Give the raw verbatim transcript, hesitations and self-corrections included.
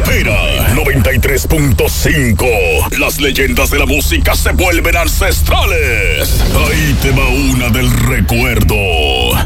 Pera noventa y tres punto cinco. Las leyendas de la música se vuelven ancestrales. Ahí te va una del recuerdo.